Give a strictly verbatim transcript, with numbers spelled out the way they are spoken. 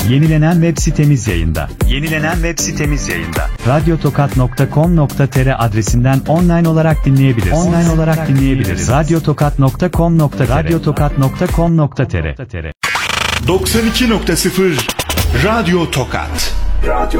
Yenilenen web sitemiz yayında. Yenilenen web sitemiz yayında. radyotokat nokta com nokta tr adresinden online olarak dinleyebilirsiniz. Online olarak dinleyebiliriz. radyotokat nokta com nokta tr radyotokat nokta com nokta tr doksan iki nokta sıfır Radyo Tokat.